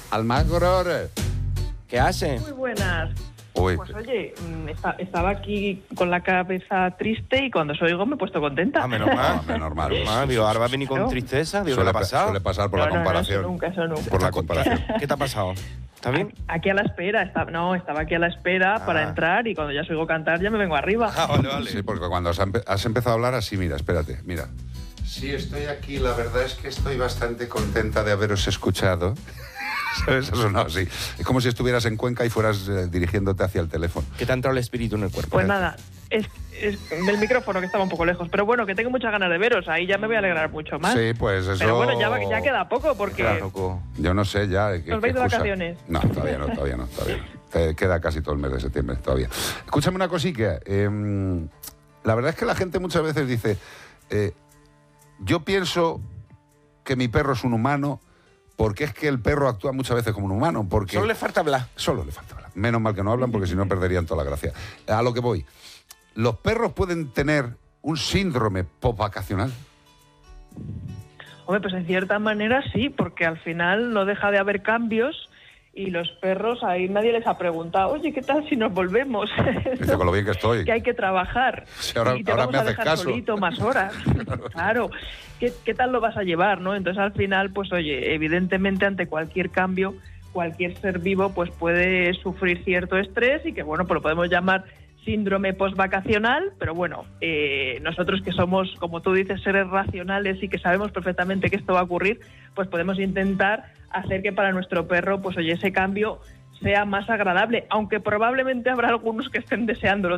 Almagro. ¿Qué hace? Muy buenas. Uy, Pues oye, estaba aquí con la cabeza triste y cuando os oigo me he puesto contenta. Menos mal. no, normal. Digo, ahora va a venir con Claro. tristeza. Digo, ¿qué le ha pasado? Suele pasar por la comparación. Eso nunca. Por la comparación. ¿Qué te ha pasado? ¿Está bien? Aquí a la espera, estaba aquí a la espera para entrar y cuando ya os oigo cantar ya me vengo arriba. Vale. Sí, porque cuando has empezado a hablar así, mira, espérate, mira. Sí, estoy aquí, la verdad es que estoy bastante contenta de haberos escuchado. ¿Sabes? Eso no, así. Es como si estuvieras en Cuenca y fueras dirigiéndote hacia el teléfono. ¿Qué te ha entrado el espíritu en el cuerpo? Pues nada, es del micrófono que estaba un poco lejos, pero bueno, que tengo muchas ganas de veros, ahí ya me voy a alegrar mucho más. Sí, pues eso... Pero bueno, ya queda poco porque... Claro, Yo no sé ya... ¿Os vais de vacaciones? No, todavía no. Te queda casi todo el mes de septiembre todavía. Escúchame una cosilla. La verdad es que la gente muchas veces dice... yo pienso que mi perro es un humano porque es que el perro actúa muchas veces como un humano. Porque Solo le falta hablar. Solo le falta hablar. Menos mal que no hablan porque si no perderían toda la gracia. A lo que voy. ¿Los perros pueden tener un síndrome postvacacional? Hombre, pues en cierta manera sí, porque al final no deja de haber cambios y los perros, ahí nadie les ha preguntado, oye, ¿qué tal si nos volvemos? Dice, con lo bien que estoy. Que hay que trabajar. Si ahora y te me vamos a haces dejar caso. solito más horas. Claro. ¿Qué tal lo vas a llevar, no? Entonces, al final, pues oye, evidentemente ante cualquier cambio, cualquier ser vivo pues puede sufrir cierto estrés y que, bueno, pues lo podemos llamar síndrome postvacacional, pero bueno, nosotros que somos, como tú dices, seres racionales y que sabemos perfectamente que esto va a ocurrir, pues podemos intentar hacer que para nuestro perro, pues oye, ese cambio sea más agradable, aunque probablemente habrá algunos que estén deseándolo